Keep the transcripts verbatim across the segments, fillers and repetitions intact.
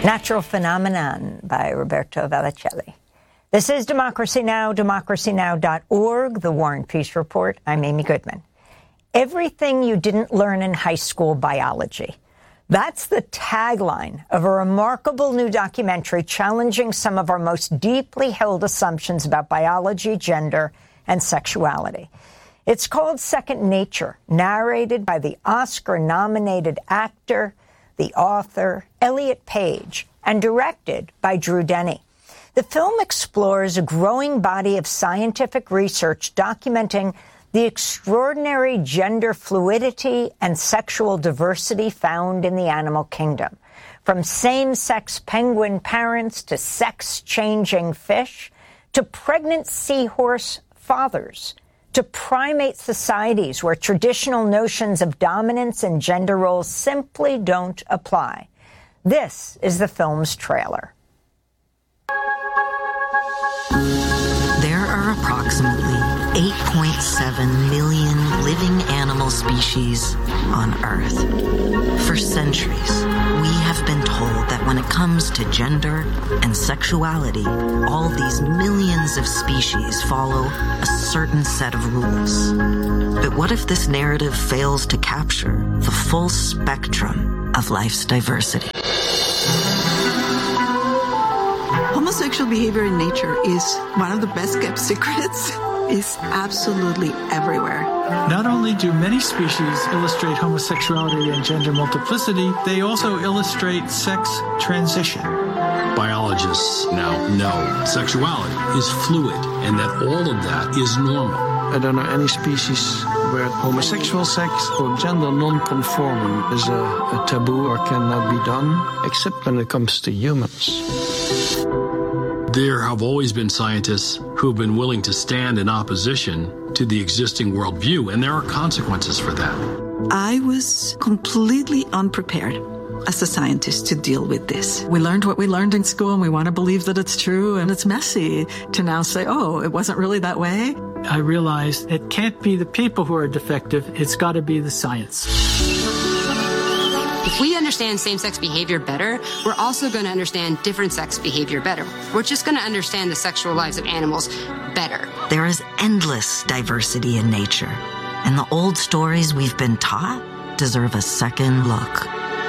Natural Phenomenon by Roberto Vallicelli. This is Democracy Now!, democracy now dot org, the War and Peace Report. I'm Amy Goodman. Everything you didn't learn in high school biology. That's the tagline of a remarkable new documentary challenging some of our most deeply held assumptions about biology, gender, and sexuality. It's called Second Nature, narrated by the Oscar-nominated actor, the author, Elliot Page, and directed by Drew Denny. The film explores a growing body of scientific research documenting the extraordinary gender fluidity and sexual diversity found in the animal kingdom. From same-sex penguin parents to sex-changing fish, to pregnant seahorse fathers, to primate societies where traditional notions of dominance and gender roles simply don't apply. This is the film's trailer. There are approximately eight point seven million living animal species on Earth. For centuries, we have been told that when it comes to gender and sexuality, all these millions of species follow a certain set of rules. But what if this narrative fails to capture the full spectrum of life's diversity? Homosexual behavior in nature is one of the best kept secrets. It's absolutely everywhere. Not only do many species illustrate homosexuality and gender multiplicity, they also illustrate sex transition. Biologists now know sexuality is fluid and that all of that is normal. I don't know any species where homosexual sex or gender non-conforming is a, a taboo or cannot be done, except when it comes to humans. There have always been scientists who have been willing to stand in opposition to the existing worldview, and there are consequences for that. I was completely unprepared as a scientist to deal with this. We learned what we learned in school, and we want to believe that it's true, and it's messy to now say, oh, it wasn't really that way. I realized it can't be the people who are defective, it's got to be the science. If we understand same-sex behavior better, we're also going to understand different sex behavior better. We're just going to understand the sexual lives of animals better. There is endless diversity in nature, and the old stories we've been taught deserve a second look.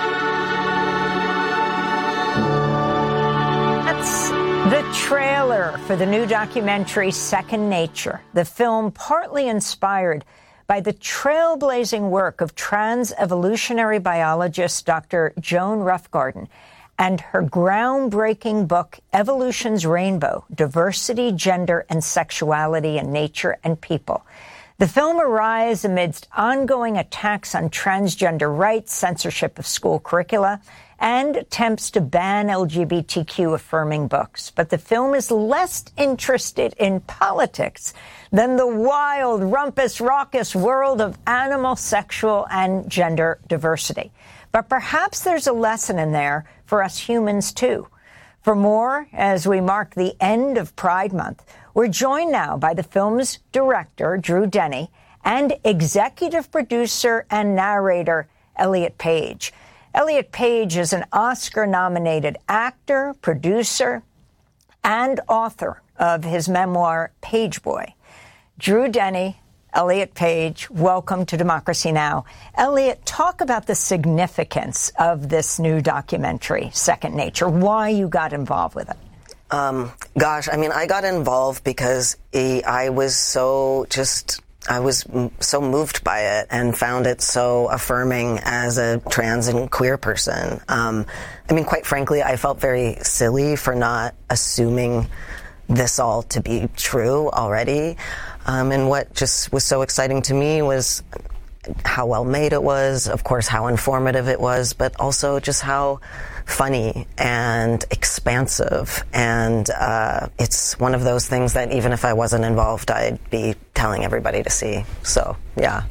That's the trailer for the new documentary Second Nature, the film partly inspired by the trailblazing work of trans evolutionary biologist Doctor Joan Roughgarden and her groundbreaking book, Evolution's Rainbow, Diversity, Gender, and Sexuality in Nature and People. The film arises amidst ongoing attacks on transgender rights, censorship of school curricula, and attempts to ban L G B T Q-affirming books. But the film is less interested in politics than the wild, rumpus, raucous world of animal, sexual, and gender diversity. But perhaps there's a lesson in there for us humans, too. For more, as we mark the end of Pride Month, we're joined now by the film's director, Drew Denny, and executive producer and narrator, Elliot Page. Elliot Page is an Oscar-nominated actor, producer, and author of his memoir, Page Boy. Drew Denny, Elliot Page, welcome to Democracy Now! Elliot, talk about the significance of this new documentary, Second Nature, why you got involved with it. Um, gosh, I mean, I got involved because I was so just... I was so moved by it and found it so affirming as a trans and queer person. Um, I mean, quite frankly, I felt very silly for not assuming this all to be true already. Um, and what just was so exciting to me was how well made it was, of course, how informative it was, but also just how funny and expansive. And uh, it's one of those things that even if I wasn't involved, I'd be telling everybody to see. So, yeah.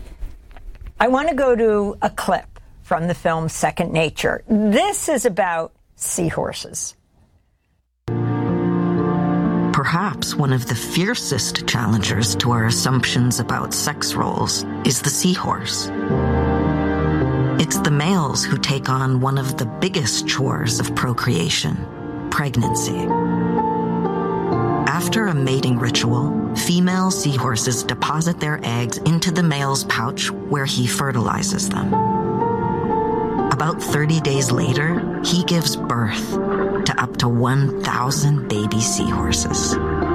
I want to go to a clip from the film Second Nature. This is about seahorses. Perhaps one of the fiercest challengers to our assumptions about sex roles is the seahorse. It's the males who take on one of the biggest chores of procreation, pregnancy. After a mating ritual, female seahorses deposit their eggs into the male's pouch where he fertilizes them. About thirty days later, he gives birth to up to one thousand baby seahorses.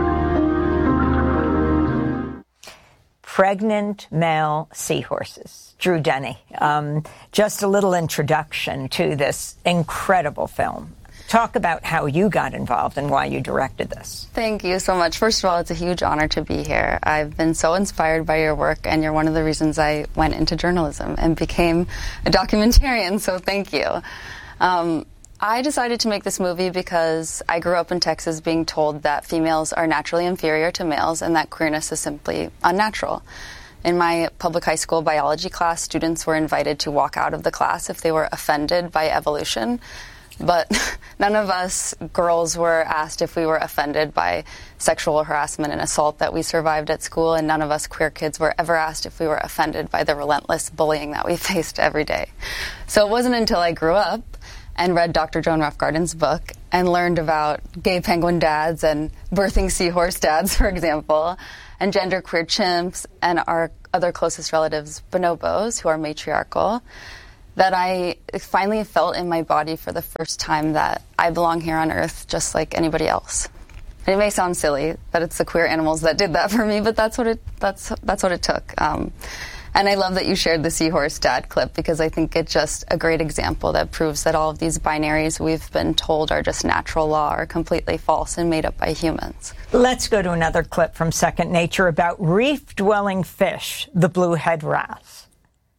Pregnant male seahorses. Drew Denny, um, just a little introduction to this incredible film. Talk about how you got involved and why you directed this. Thank you so much. First of all, it's a huge honor to be here. I've been so inspired by your work, and you're one of the reasons I went into journalism and became a documentarian, so thank you. Um, I decided to make this movie because I grew up in Texas being told that females are naturally inferior to males and that queerness is simply unnatural. In my public high school biology class, students were invited to walk out of the class if they were offended by evolution. But none of us girls were asked if we were offended by sexual harassment and assault that we survived at school, and none of us queer kids were ever asked if we were offended by the relentless bullying that we faced every day. So it wasn't until I grew up and read Doctor Joan Roughgarden's book and learned about gay penguin dads and birthing seahorse dads, for example, and genderqueer chimps and our other closest relatives, bonobos, who are matriarchal, that I finally felt in my body for the first time that I belong here on Earth just like anybody else. And it may sound silly that it's the queer animals that did that for me, but that's what it that's that's what it took. Um, and I love that you shared the seahorse dad clip because I think it's just a great example that proves that all of these binaries we've been told are just natural law are completely false and made up by humans. Let's go to another clip from Second Nature about reef-dwelling fish, the bluehead wrasse.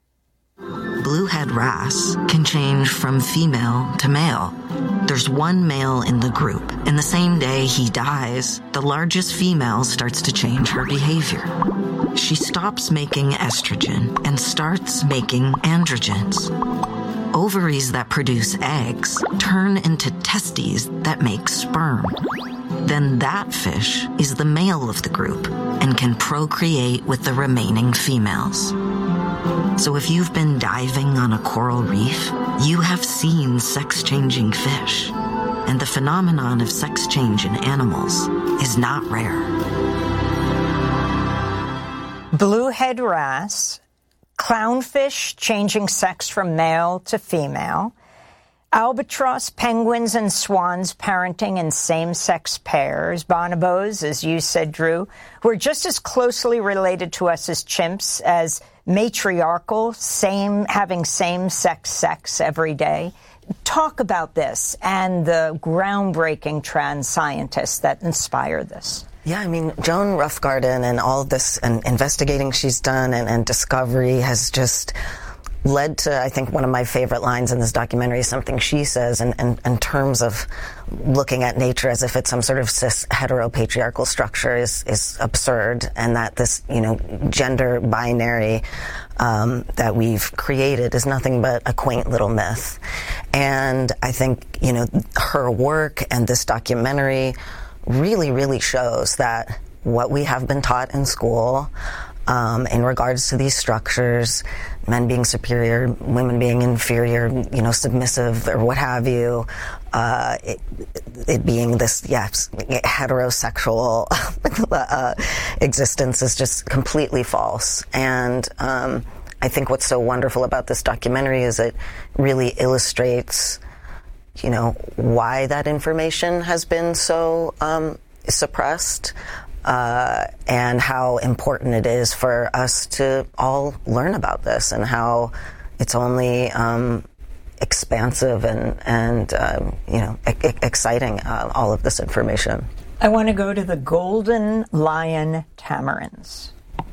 Bluehead wrasse can change from female to male. There's one male in the group, and the same day he dies, the largest female starts to change her behavior. She stops making estrogen and starts making androgens. Ovaries that produce eggs turn into testes that make sperm. Then that fish is the male of the group and can procreate with the remaining females. So if you've been diving on a coral reef, you have seen sex-changing fish. And the phenomenon of sex change in animals is not rare. Bluehead wrasse, clownfish changing sex from male to female, albatross, penguins, and swans parenting in same-sex pairs, bonobos, as you said, Drew, who are just as closely related to us as chimps, as matriarchal, same having same-sex sex every day. Talk about this and the groundbreaking trans scientists that inspire this. Yeah, I mean, Joan Roughgarden and all of this and investigating she's done and, and discovery has just led to, I think, one of my favorite lines in this documentary is something she says in, in, in terms of looking at nature as if it's some sort of cis heteropatriarchal structure is, is absurd, and that this, you know, gender binary um, that we've created is nothing but a quaint little myth. And I think, you know, her work and this documentary really, really shows that what we have been taught in school um, in regards to these structures, men being superior, women being inferior, you know, submissive or what have you, uh, it, it being this, yes, heterosexual uh, existence is just completely false. And um, I think what's so wonderful about this documentary is it really illustrates, you know, why that information has been so um, suppressed. Uh, and how important it is for us to all learn about this, and how it's only um, expansive and, and um, you know, e- exciting, uh, all of this information. I want to go to the golden lion tamarins.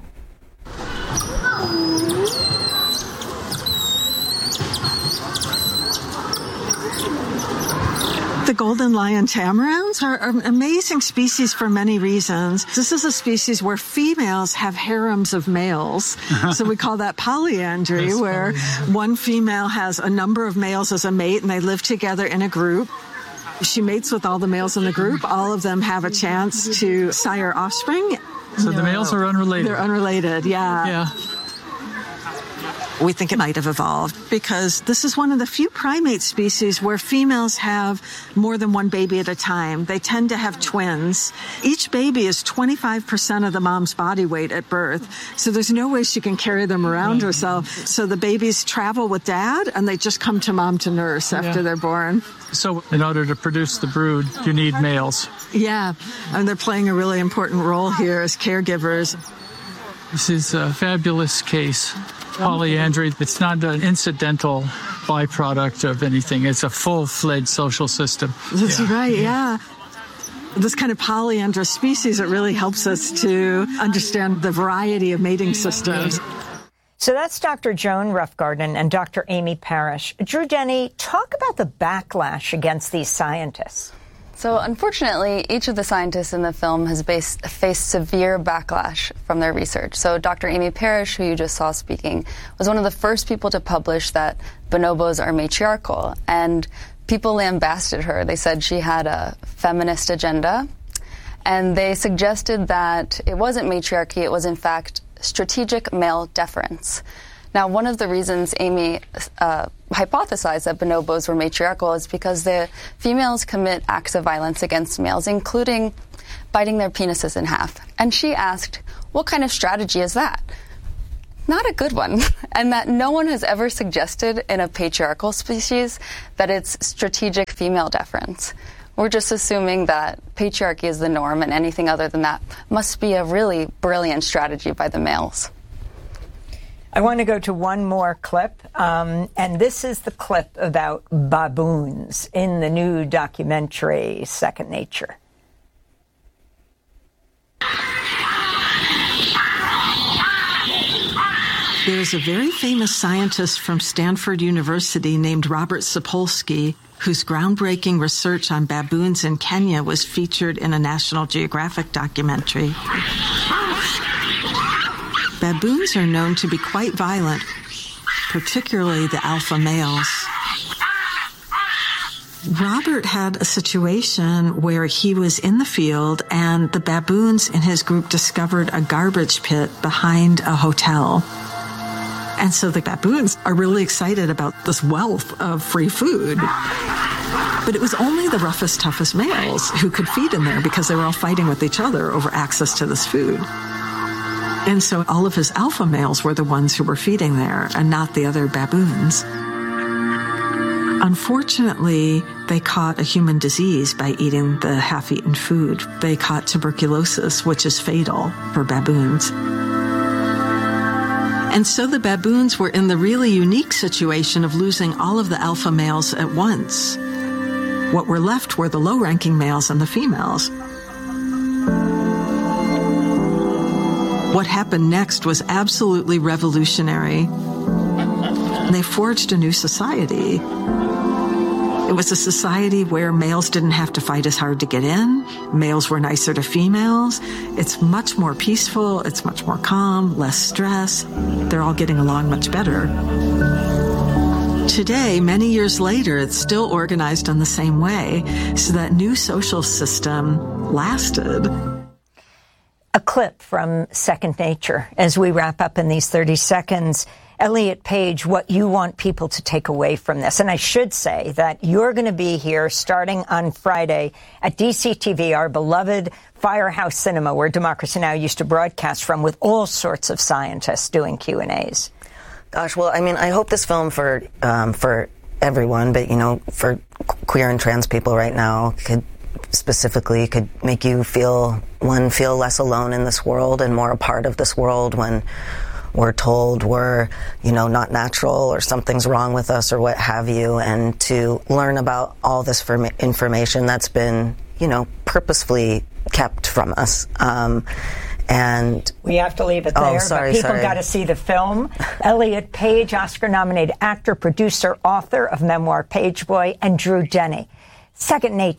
The golden lion tamarins are an amazing species for many reasons. This is a species where females have harems of males. So we call that polyandry, That's where funny. One female has a number of males as a mate and they live together in a group. She mates with all the males in the group. All of them have a chance to sire offspring. So no. The males are unrelated? They're unrelated, yeah. Yeah. We think it might have evolved because this is one of the few primate species where females have more than one baby at a time. They tend to have twins. Each baby is twenty-five percent of the mom's body weight at birth, so there's no way she can carry them around mm-hmm. herself. So the babies travel with dad, and they just come to mom to nurse after yeah. they're born. So in order to produce the brood, you need males. Yeah, and they're playing a really important role here as caregivers. This is a fabulous case. Polyandry, it's not an incidental byproduct of anything. It's a full-fledged social system. That's yeah. right, yeah. This kind of polyandrous species, it really helps us to understand the variety of mating systems. So that's Doctor Joan Roughgarden and Doctor Amy Parrish. Drew Denny, talk about the backlash against these scientists. So unfortunately, each of the scientists in the film has based, faced severe backlash from their research. So Doctor Amy Parrish, who you just saw speaking, was one of the first people to publish that bonobos are matriarchal. And people lambasted her. They said she had a feminist agenda. And they suggested that it wasn't matriarchy, it was in fact strategic male deference. Now, one of the reasons Amy uh, hypothesized that bonobos were matriarchal is because the females commit acts of violence against males, including biting their penises in half. And she asked, what kind of strategy is that? Not a good one. And that no one has ever suggested in a patriarchal species that it's strategic female deference. We're just assuming that patriarchy is the norm, and anything other than that must be a really brilliant strategy by the males. I want to go to one more clip, um, and this is the clip about baboons in the new documentary, Second Nature. There's a very famous scientist from Stanford University named Robert Sapolsky, whose groundbreaking research on baboons in Kenya was featured in a National Geographic documentary. Baboons are known to be quite violent, particularly the alpha males. Robert had a situation where he was in the field and the baboons in his group discovered a garbage pit behind a hotel. And so the baboons are really excited about this wealth of free food. But it was only the roughest, toughest males who could feed in there because they were all fighting with each other over access to this food. And so all of his alpha males were the ones who were feeding there and not the other baboons. Unfortunately, they caught a human disease by eating the half-eaten food. They caught tuberculosis, which is fatal for baboons. And so the baboons were in the really unique situation of losing all of the alpha males at once. What were left were the low-ranking males and the females. What happened next was absolutely revolutionary. They forged a new society. It was a society where males didn't have to fight as hard to get in. Males were nicer to females. It's much more peaceful. It's much more calm, less stress. They're all getting along much better. Today, many years later, it's still organized in the same way, so that new social system lasted. A clip from Second Nature as we wrap up in these thirty seconds. Elliot Page, what you want people to take away from this. And I should say that you're going to be here starting on Friday at D C T V, our beloved Firehouse Cinema, where Democracy Now! Used to broadcast from, with all sorts of scientists doing Q and A's. Gosh, well, I mean, I hope this film for um, for everyone, but, you know, for queer and trans people right now could specifically could make you feel, one, feel less alone in this world and more a part of this world when we're told we're, you know, not natural or something's wrong with us or what have you, and to learn about all this form- information that's been, you know, purposefully kept from us. Um, and we have to leave it there, oh, sorry, but people got to see the film. Elliot Page, Oscar-nominated actor, producer, author of memoir Page Boy, and Drew Denny. Second Nature,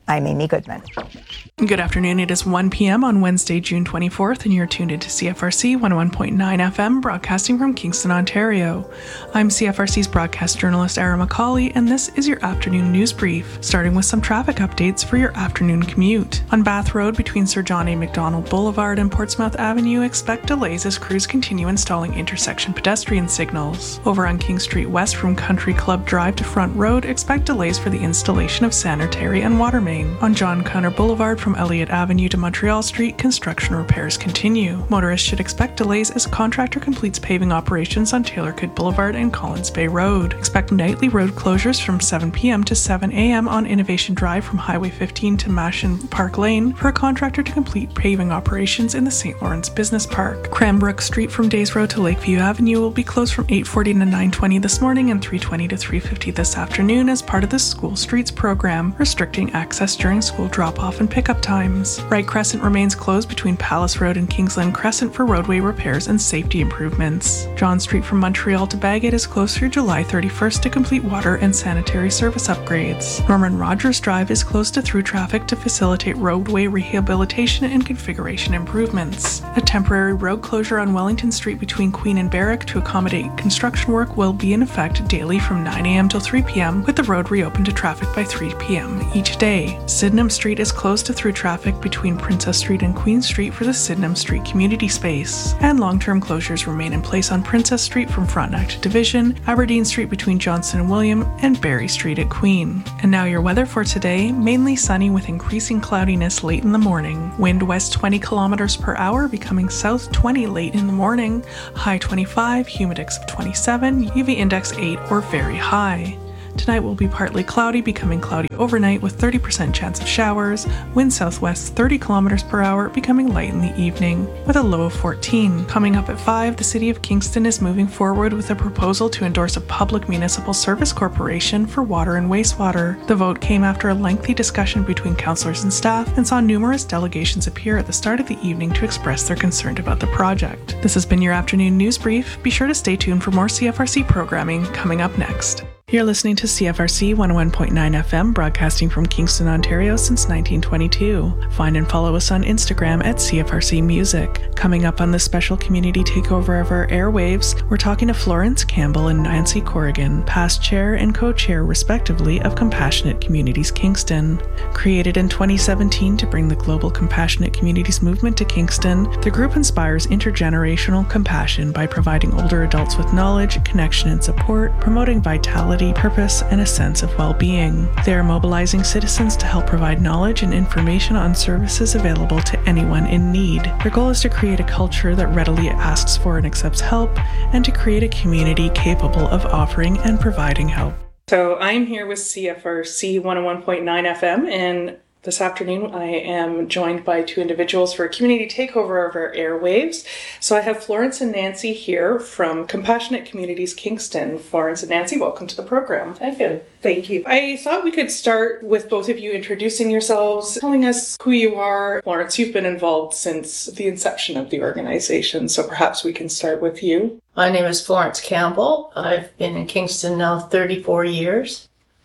I'm Amy Goodman. Good afternoon. It is one p.m. on Wednesday, June twenty-fourth, and you're tuned into C F R C one oh one point nine F M, broadcasting from Kingston, Ontario. I'm C F R C's broadcast journalist, Ara McCauley, and this is your afternoon news brief, starting with some traffic updates for your afternoon commute. On Bath Road between Sir John A. Macdonald Boulevard and Portsmouth Avenue, expect delays as crews continue installing intersection pedestrian signals. Over on King Street West from Country Club Drive to Front Road, expect delays for the installation of sanitary and water main. On John Connor Boulevard from Elliott Avenue to Montreal Street, construction repairs continue. Motorists should expect delays as contractor completes paving operations on Taylor Could Boulevard and Collins Bay Road. Expect nightly road closures from seven p.m. to seven a.m. on Innovation Drive from Highway fifteen to Mashin Park Lane for a contractor to complete paving operations in the Saint Lawrence Business Park. Cranbrook Street from Days Road to Lakeview Avenue will be closed from eight forty to nine twenty this morning and three twenty to three fifty this afternoon as part of the School Streets program, restricting access during school drop-off and pickup times. Wright Crescent remains closed between Palace Road and Kingsland Crescent for roadway repairs and safety improvements. John Street from Montreal to Bagot is closed through July thirty-first to complete water and sanitary service upgrades. Norman Rogers Drive is closed to through traffic to facilitate roadway rehabilitation and configuration improvements. A temporary road closure on Wellington Street between Queen and Barrack to accommodate construction work will be in effect daily from nine a.m. till three p.m. with the road reopened to traffic by three p.m. each day. Sydenham Street is closed to through traffic between Princess Street and Queen Street for the Sydenham Street Community Space. And long-term closures remain in place on Princess Street from Frontenac to Division, Aberdeen Street between Johnson and William, and Barry Street at Queen. And now your weather for today, mainly sunny with increasing cloudiness late in the morning. Wind west twenty kilometers per hour, becoming south twenty late in the morning. High twenty-five, humidex of twenty-seven, U V index eight or very high. Tonight will be partly cloudy, becoming cloudy overnight with thirty percent chance of showers. Wind southwest thirty kilometers per hour, becoming light in the evening with a low of fourteen. Coming up at five, the City of Kingston is moving forward with a proposal to endorse a public municipal service corporation for water and wastewater. The vote came after a lengthy discussion between councillors and staff and saw numerous delegations appear at the start of the evening to express their concern about the project. This has been your afternoon news brief. Be sure to stay tuned for more C F R C programming coming up next. You're listening to C F R C one oh one point nine F M, broadcasting from Kingston, Ontario since nineteen twenty-two. Find and follow us on Instagram at C F R C Music. Coming up on this special community takeover of our airwaves, we're talking to Florence Campbell and Nancy Corrigan, past chair and co-chair respectively of Compassionate Communities Kingston. Created in twenty seventeen to bring the global Compassionate Communities movement to Kingston, the group inspires intergenerational compassion by providing older adults with knowledge, connection, and support, promoting vitality, purpose, and a sense of well-being. They are mobilizing citizens to help provide knowledge and information on services available to anyone in need. Their goal is to create a culture that readily asks for and accepts help, and to create a community capable of offering and providing help. So I'm here with C F R C one oh one point nine F M, and this afternoon I am joined by two individuals for a community takeover of our airwaves. So I have Florence and Nancy here from Compassionate Communities Kingston. Florence and Nancy, welcome to the program. Thank you. Thank you. I thought we could start with both of you introducing yourselves, telling us who you are. Florence, you've been involved since the inception of the organization, so perhaps we can start with you. My name is Florence Campbell. I've been in Kingston now thirty-four years.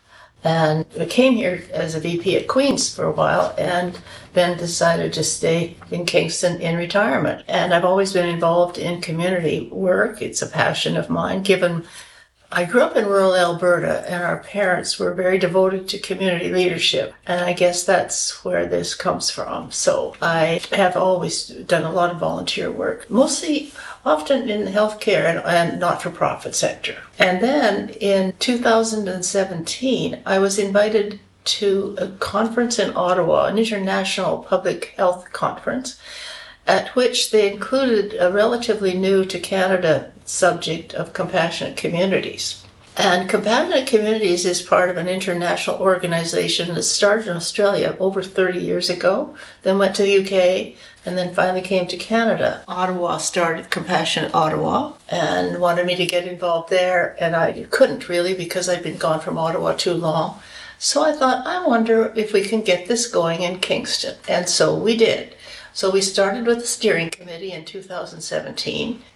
And I came here as a V P at Queen's for a while and then decided to stay in Kingston in retirement. And I've always been involved in community work. It's a passion of mine, given I grew up in rural Alberta and our parents were very devoted to community leadership. And I guess that's where this comes from. So I have always done a lot of volunteer work, mostly often in the healthcare and, and not-for-profit sector. And then in two thousand seventeen, I was invited to a conference in Ottawa, an international public health conference, at which they included a relatively new to Canada subject of compassionate communities. And Compassionate Communities is part of an international organization that started in Australia over thirty years ago, then went to the U K, and then finally came to Canada. Ottawa started Compassionate Ottawa and wanted me to get involved there, and I couldn't really because I'd been gone from Ottawa too long. So I thought, I wonder if we can get this going in Kingston. And so we did. So we started with the steering committee in two thousand seventeen,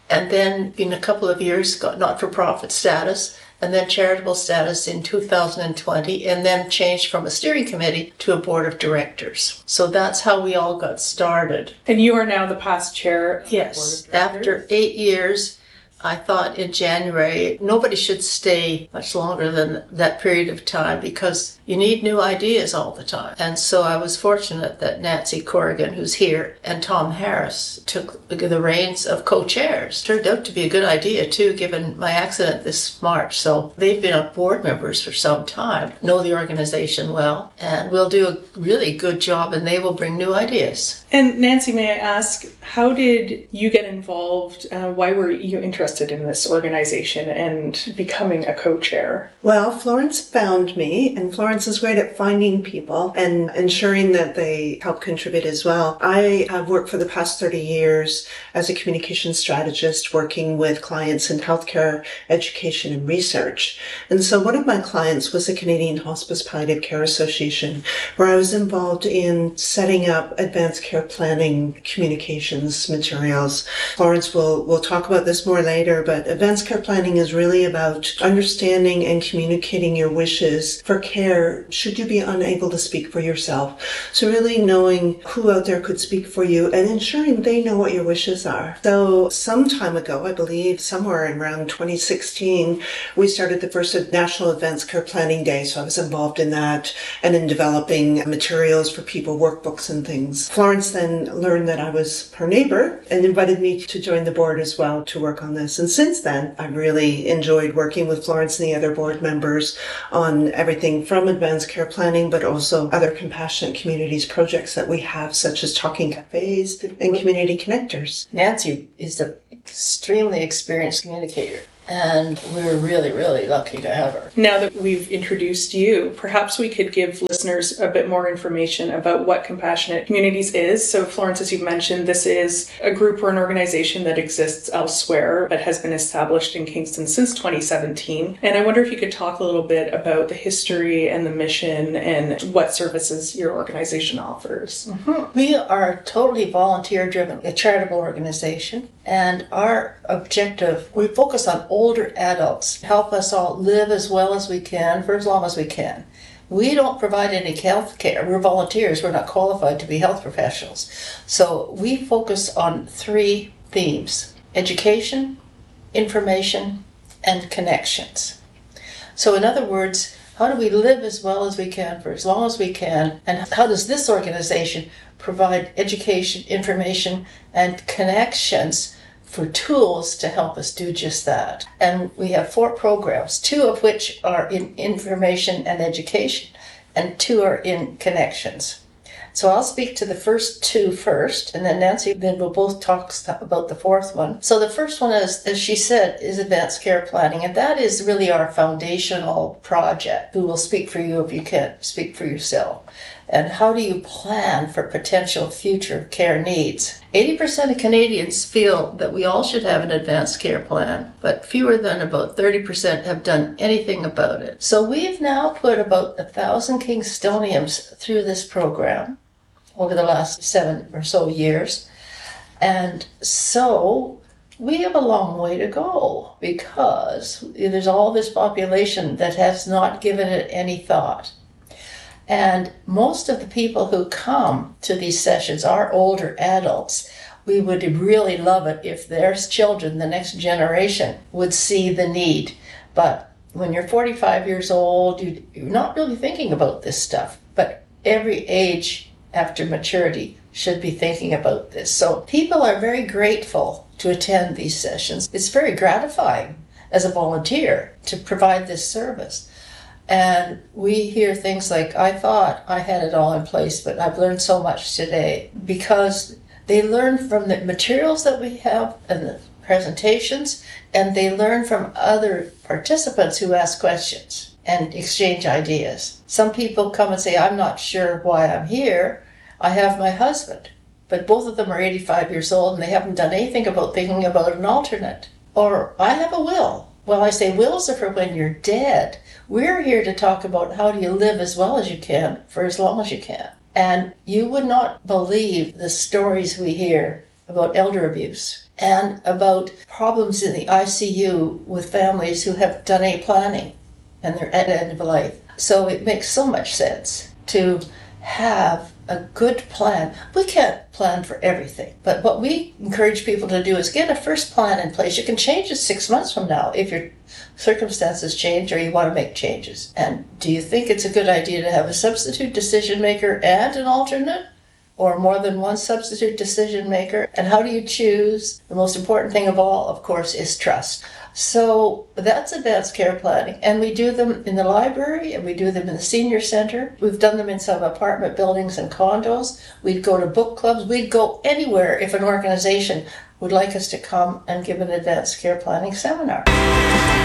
and then in a couple of years got not-for-profit status, and then charitable status in two thousand twenty, and then changed from a steering committee to a board of directors. So that's how we all got started. And you are now the past chair of yes. the board of directors? After eight years, I thought in January, nobody should stay much longer than that period of time because you need new ideas all the time. And so I was fortunate that Nancy Corrigan, who's here, and Tom Harris took the reins of co-chairs. Turned out to be a good idea too, given my accident this March. So they've been board members for some time, know the organization well, and will do a really good job, and they will bring new ideas. And Nancy, may I ask, how did you get involved? Uh, why were you interested in this organization and becoming a co-chair? Well, Florence found me, and Florence is great at finding people and ensuring that they help contribute as well. I have worked for the past thirty years as a communications strategist working with clients in healthcare, education, and research. And so one of my clients was the Canadian Hospice Palliative Care Association, where I was involved in setting up advanced care planning communications materials. Florence will, will talk about this more later, but advanced care planning is really about understanding and communicating your wishes for care should you be unable to speak for yourself. So really knowing who out there could speak for you and ensuring they know what your wishes are. So some time ago, I believe somewhere around twenty sixteen, we started the first National Advanced Care Planning Day. So I was involved in that and in developing materials for people, workbooks and things. Florence then learned that I was her neighbor and invited me to join the board as well to work on this. And since then, I've really enjoyed working with Florence and the other board members on everything from advanced care planning, but also other compassionate communities projects that we have, such as Talking Cafes and Community Connectors. Nancy is an extremely experienced communicator, and we're really, really lucky to have her. Now that we've introduced you, perhaps we could give listeners a bit more information about what Compassionate Communities is. So Florence, as you've mentioned, this is a group or an organization that exists elsewhere but has been established in Kingston since twenty seventeen. And I wonder if you could talk a little bit about the history and the mission and what services your organization offers. Mm-hmm. We are totally volunteer-driven, a charitable organization, and our objective, we focus on older adults, help us all live as well as we can for as long as we can. We don't provide any health care. We're volunteers. We're not qualified to be health professionals. So we focus on three themes: education, information, and connections. So in other words, how do we live as well as we can for as long as we can? And how does this organization provide education, information, and connections for tools to help us do just that? And we have four programs, two of which are in information and education, and two are in connections. So I'll speak to the first two first, and then Nancy then will both talk about the fourth one. So the first one is, as she said, is advanced care planning, and that is really our foundational project. Who will speak for you if you can't speak for yourself? And how do you plan for potential future care needs? eighty percent of Canadians feel that we all should have an advanced care plan, but fewer than about thirty percent have done anything about it. So we've now put about a thousand Kingstonians through this program over the last seven or so years. And so we have a long way to go because there's all this population that has not given it any thought. And most of the people who come to these sessions are older adults. We would really love it if their children, the next generation, would see the need. But when you're forty-five years old, you're not really thinking about this stuff. But every age after maturity should be thinking about this. So people are very grateful to attend these sessions. It's very gratifying as a volunteer to provide this service. And we hear things like, I thought I had it all in place, but I've learned so much today, because they learn from the materials that we have and the presentations, and they learn from other participants who ask questions and exchange ideas. Some people come and say, I'm not sure why I'm here. I have my husband, but both of them are eighty-five years old and they haven't done anything about thinking about an alternate. Or I have a will. Well, I say wills are for when you're dead. We're here to talk about how do you live as well as you can for as long as you can. And you would not believe the stories we hear about elder abuse. and about problems in the I C U with families who have done a planning and they're at the end of life. So it makes so much sense to have a good plan. We can't plan for everything, but what we encourage people to do is get a first plan in place. You can change it six months from now if your circumstances change or you want to make changes. And do you think it's a good idea to have a substitute decision maker and an alternate? Or more than one substitute decision maker? And how do you choose? The most important thing of all, of course, is trust. So that's advanced care planning. And we do them in the library and we do them in the senior center. We've done them in some apartment buildings and condos. We'd go to book clubs. We'd go anywhere if an organization would like us to come and give an advanced care planning seminar.